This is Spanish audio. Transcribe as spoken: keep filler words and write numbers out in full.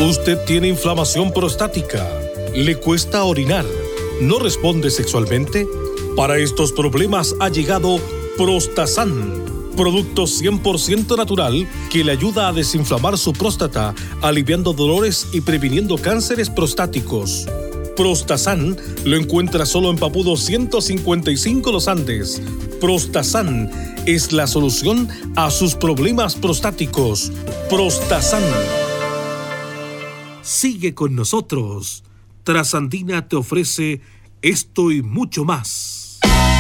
Usted tiene inflamación prostática, le cuesta orinar, no responde sexualmente. Para estos problemas ha llegado Prostasan, producto cien por ciento natural que le ayuda a desinflamar su próstata, aliviando dolores y previniendo cánceres prostáticos. Prostasan lo encuentra solo en Papudo ciento cincuenta y cinco Los Andes. Prostasan es la solución a sus problemas prostáticos. Prostasan. Sigue con nosotros. Trasandina te ofrece esto y mucho más.